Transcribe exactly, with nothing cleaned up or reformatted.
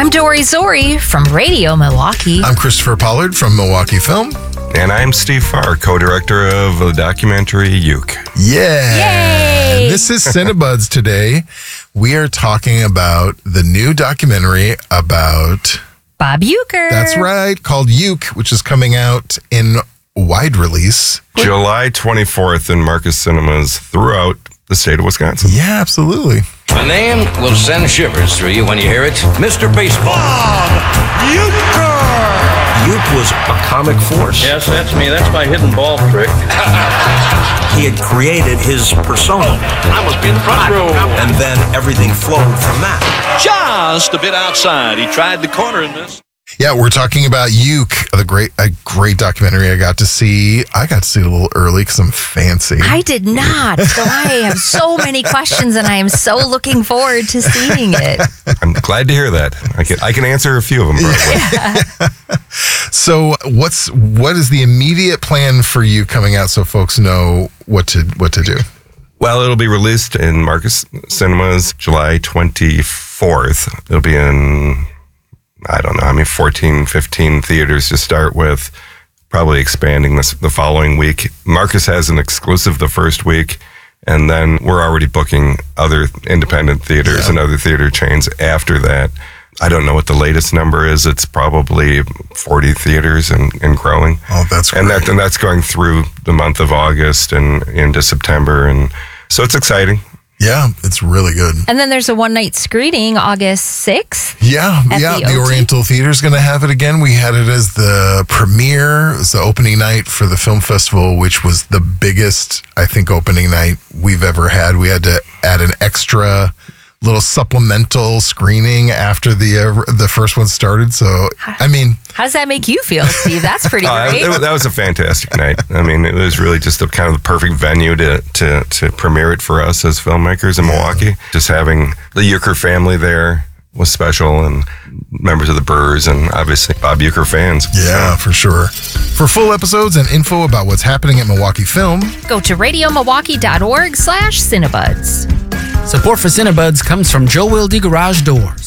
I'm Dory Zori from Radio Milwaukee. I'm Christopher Pollard from Milwaukee Film. And I'm Steve Farr, co-director of the documentary Uke. Yeah. Yay! This is Cinebuds today. We are talking about the new documentary about Bob Uecker. That's right, called Uke, which is coming out in wide release. July twenty-fourth in Marcus Cinemas throughout the state of Wisconsin. Yeah, absolutely. A name will send shivers through you when you hear it. Mister Baseball. Bob Uecker! Uke was a comic force. Yes, that's me. That's my hidden ball trick. He had created his persona. I must be in the front row. And then everything flowed from that. Just a bit outside. He tried the corner in this. Yeah, we're talking about Uke, the great, a great documentary I got to see. I got to see it a little early because I'm fancy. I did not. So I have so many questions, and I am so looking forward to seeing it. I'm glad to hear that. I can I can answer a few of them. Yeah. So, what's what is the immediate plan for you coming out so folks know what to what to do? Well, it'll be released in Marcus Cinemas July twenty-fourth. It'll be in, I don't know, I mean, fourteen, fifteen theaters to start with, probably expanding this the following week. Marcus has an exclusive the first week, and then we're already booking other independent theaters Yeah. and other theater chains after that. I don't know what the latest number is. It's probably forty theaters and, and growing. Oh, that's great. And, that, and that's going through the month of August and into September. And so it's exciting. Yeah, it's really good. And then there's a one-night screening August sixth. Yeah, At yeah. the The, O T? Oriental Theater is going to have it again. We had it as the premiere. It was the opening night for the film festival, which was the biggest, I think, opening night we've ever had. We had to add an extra little supplemental screening after the uh, the first one started. So, I mean, How does that make you feel, Steve? That's pretty Uh, great. it- that was a fantastic night. I mean, it was really just a kind of the perfect venue to, to, to premiere it for us as filmmakers in Milwaukee. Just having the Uecker family there was special, and members of the Burrs, and obviously Bob Uecker fans. yeah, for sure. For full episodes and info about what's happening at Milwaukee Film, Go to radiomilwaukee.org slash Cinebuds. Support for Cinebuds comes from Joe Wilde Garage Door.